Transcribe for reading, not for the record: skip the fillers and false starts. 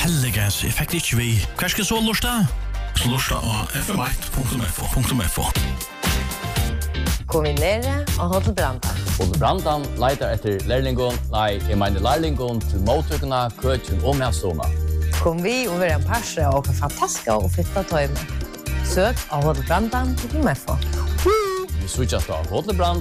helligas, jeg fikk det ikke vi. Hva skal så lusta? Så lusta av fm1.fo. Kombinere og Hotel Branda. Hotel Brandan leitar etter lærlingon, jeg mener lærlingon til mottøkene, køtjen og medstående. Kom vi og være en parse og fantastiske og fitta tøyme. Søk av Hotel Brandan.fo. Vi switchar av Hotel Brandan.